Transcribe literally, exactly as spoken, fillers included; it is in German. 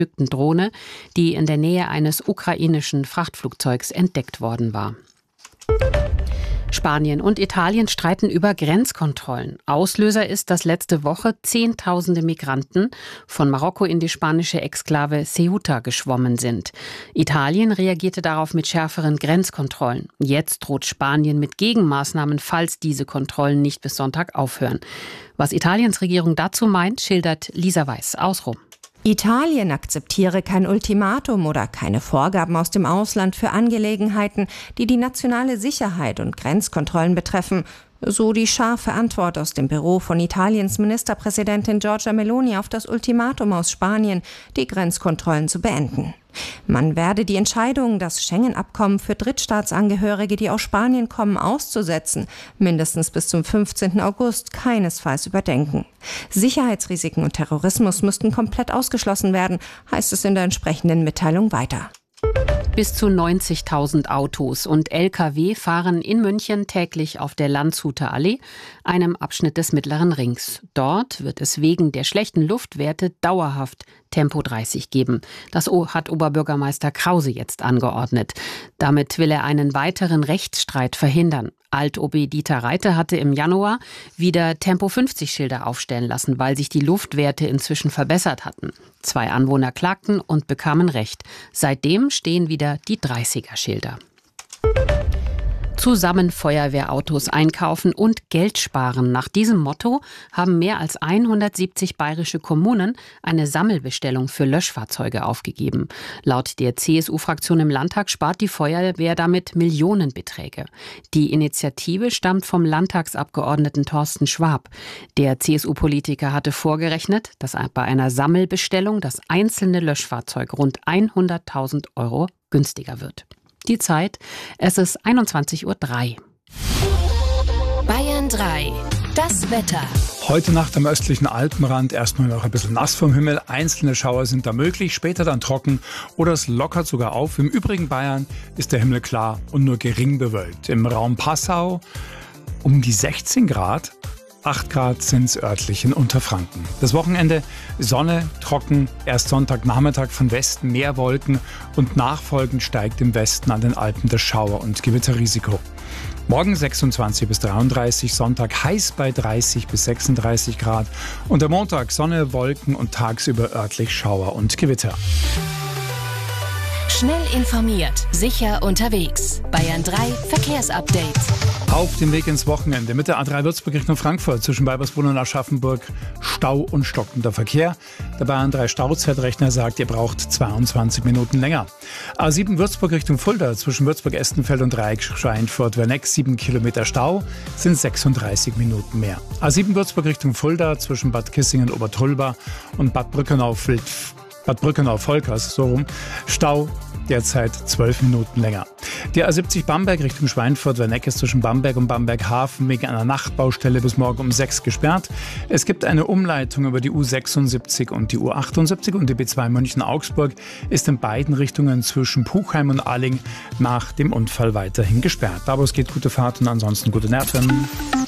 Drohne, die in der Nähe eines ukrainischen Frachtflugzeugs entdeckt worden war. Spanien und Italien streiten über Grenzkontrollen. Auslöser ist, dass letzte Woche Zehntausende Migranten von Marokko in die spanische Exklave Ceuta geschwommen sind. Italien reagierte darauf mit schärferen Grenzkontrollen. Jetzt droht Spanien mit Gegenmaßnahmen, falls diese Kontrollen nicht bis Sonntag aufhören. Was Italiens Regierung dazu meint, schildert Lisa Weiß aus Rom. Italien akzeptiere kein Ultimatum oder keine Vorgaben aus dem Ausland für Angelegenheiten, die die nationale Sicherheit und Grenzkontrollen betreffen. So die scharfe Antwort aus dem Büro von Italiens Ministerpräsidentin Giorgia Meloni auf das Ultimatum aus Spanien, die Grenzkontrollen zu beenden. Man werde die Entscheidung, das Schengen-Abkommen für Drittstaatsangehörige, die aus Spanien kommen, auszusetzen, mindestens bis zum fünfzehnten August keinesfalls überdenken. Sicherheitsrisiken und Terrorismus müssten komplett ausgeschlossen werden, heißt es in der entsprechenden Mitteilung weiter. Bis zu neunzigtausend Autos und L K W fahren in München täglich auf der Landshuter Allee, einem Abschnitt des Mittleren Rings. Dort wird es wegen der schlechten Luftwerte dauerhaft Tempo dreißig geben. Das hat Oberbürgermeister Krause jetzt angeordnet. Damit will er einen weiteren Rechtsstreit verhindern. Alt-O B Dieter Reiter hatte im Januar wieder Tempo fünfzig Schilder aufstellen lassen, weil sich die Luftwerte inzwischen verbessert hatten. Zwei Anwohner klagten und bekamen Recht. Seitdem stehen wieder die dreißiger Schilder. Zusammen Feuerwehrautos einkaufen und Geld sparen. Nach diesem Motto haben mehr als hundertsiebzig bayerische Kommunen eine Sammelbestellung für Löschfahrzeuge aufgegeben. Laut der C S U-Fraktion im Landtag spart die Feuerwehr damit Millionenbeträge. Die Initiative stammt vom Landtagsabgeordneten Thorsten Schwab. Der C S U-Politiker hatte vorgerechnet, dass bei einer Sammelbestellung das einzelne Löschfahrzeug rund hunderttausend Euro günstiger wird. Die Zeit, es ist einundzwanzig Uhr drei. Bayern drei, das Wetter. Heute Nacht am östlichen Alpenrand erstmal noch ein bisschen nass vom Himmel. Einzelne Schauer sind da möglich, später dann trocken oder es lockert sogar auf. Im übrigen Bayern ist der Himmel klar und nur gering bewölkt. Im Raum Passau um die sechzehn Grad. acht Grad sind es örtlich in Unterfranken. Das Wochenende Sonne, trocken, erst Sonntagnachmittag von Westen mehr Wolken und nachfolgend steigt im Westen an den Alpen das Schauer- und Gewitterrisiko. Morgen sechsundzwanzig bis dreiunddreißig, Sonntag heiß bei dreißig bis sechsunddreißig Grad und am Montag Sonne, Wolken und tagsüber örtlich Schauer und Gewitter. Schnell informiert, sicher unterwegs. Bayern drei Verkehrsupdate. Auf dem Weg ins Wochenende mit der A drei Würzburg Richtung Frankfurt zwischen Weibersbrunn und Aschaffenburg Stau und stockender Verkehr. Der Bayern drei Stauzeitrechner sagt, ihr braucht zweiundzwanzig Minuten länger. A sieben Würzburg Richtung Fulda zwischen Würzburg-Estenfeld und Dreieck-Schweinfurt-Werneck sieben Kilometer Stau sind sechsunddreißig Minuten mehr. A sieben Würzburg Richtung Fulda zwischen Bad Kissingen-Obertolba und Bad Brückenau-Wild Bad Brückenau-Volkers, so rum, Stau derzeit zwölf Minuten länger. Die A siebzig Bamberg Richtung Schweinfurt-Werneck ist zwischen Bamberg und Bamberg-Hafen wegen einer Nachtbaustelle bis morgen um sechs gesperrt. Es gibt eine Umleitung über die U sechsundsiebzig und die U achtundsiebzig und die B zwei München-Augsburg ist in beiden Richtungen zwischen Puchheim und Ahling nach dem Unfall weiterhin gesperrt. Aber es geht gute Fahrt und ansonsten gute Nerven.